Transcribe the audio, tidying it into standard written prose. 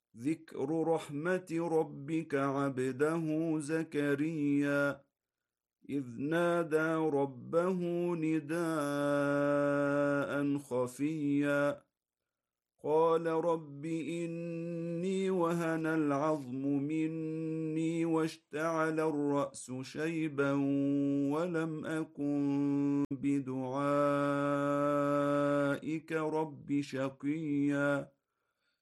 ذكر رحمة ربك عبده زكريا إذ نادى ربه نداء خفيا قال رب إني وهن العظم مني واشتعل الرأس شيبا ولم أكن بدعائك رب شقيا